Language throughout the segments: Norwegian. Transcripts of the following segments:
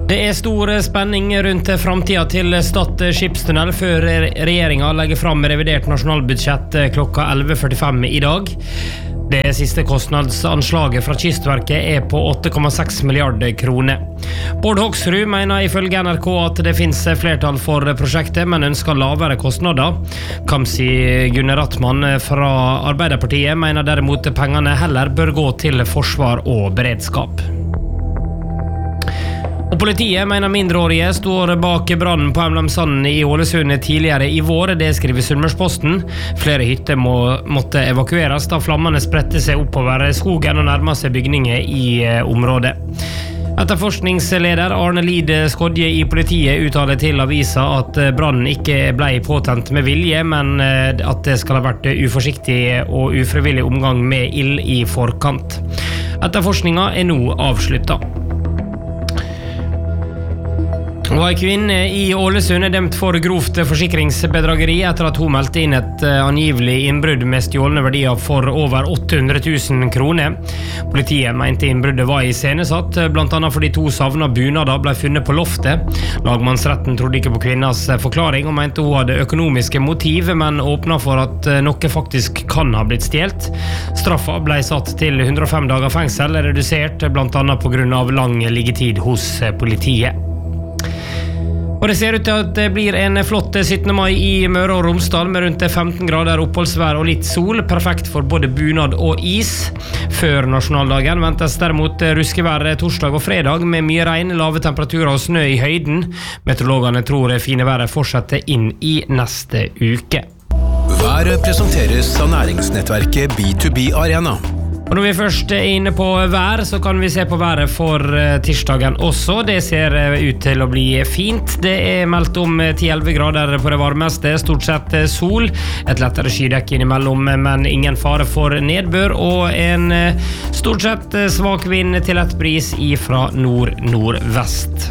Det stor spenning rundt framtiden til Stad skipstunnel før regjeringen legger fram revidert nasjonalbudsjett klokka 11:45 i dag. Det siste kostnadsanslaget fra Kystverket på 8,6 milliarder kroner. Bård Hoksrud mener ifølge NRK at det finnes flertall for prosjektet, men ønsker lavere kostnader. Kamzy Gunnar Rattmann fra Arbeiderpartiet mener derimot pengene heller bør gå til forsvar og beredskap. Og politiet mener mindreårige står bak brannen på MLM Sand i Ålesund tidligere i vår, det skriver Sunnmørsposten. Flere hytter måtte evakueres da flammene spredte seg oppover skogen og nærmet seg bygninger i området. Etterforskningsleder Arne Lid Skodje i politiet uttaler til avisa at brannen ikke ble påtent med vilje, men at det skal ha vært uforsiktig og ufrivillig omgang med ild i forkant. Etterforskningen nå avsluttet. Og en kvinne i Ålesund dømt for grovt forsikringsbedrageri etter at hun meldte inn et angivelig innbrudd med stjålne verdier for over 800 000 kroner. Politiet mente innbruddet var iscenesatt, blant annet fordi 2 savna bunader ble funnet på loftet. Lagmannsretten trodde ikke på kvinnas forklaring og mente hun hadde økonomiske motiv, men åpnet for at noe faktisk kan ha blitt stjelt. Straffa ble satt til 105 dager fengsel, redusert blant annet på grunn av lang liggetid hos politiet. Og det ser ut til at det blir en flott 17. mai i Møre og Romsdal med rundt 15 grader oppholdsvær og litt sol, perfekt for både bunad og is. Før nasjonaldagen ventes derimot ruskevær torsdag og fredag med mye regn, lave temperaturer og snø i høyden. Meteorologene tror fine været fortsetter inn i neste uke. Været presenteres av næringsnettverket B2B Arena. Og når vi først inne på vær, så kan vi se på været for tirsdagen også. Det ser ut til å bli fint. Det meldt om 10-11 grader på det varmeste, stort sett sol. Et lettere skydekke innimellom, men ingen fare for nedbør, og en stort sett svak vind til lett bris fra nord-nordvest.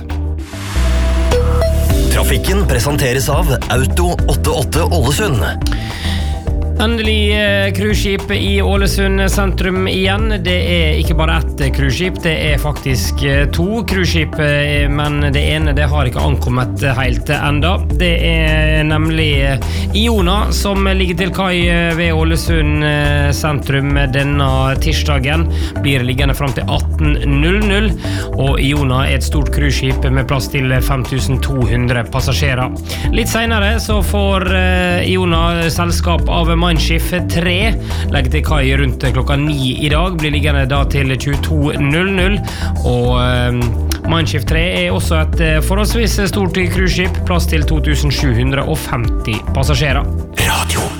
Trafikken presenteres av Auto 88 Ålesund. Endelig cruiseskip i Ålesund sentrum igjen. Det ikke bare ett cruiseskip, det faktisk 2 cruiseskip, men det ene det har ikke ankommet helt enda. Det nemlig Iona som ligger til kai ved Ålesund sentrum denne tirsdagen. Blir liggende frem til 18:00, og Iona et stort cruiseskip med plass til 5200 passasjerer. Litt senere så får Iona selskap av Mindshift 3 legger til kai rundt klokka 9 i dag, blir liggende da til 22:00, og Mindshift 3 også et forholdsvis stort cruiseskip, plass til 2750 passasjerer. Radio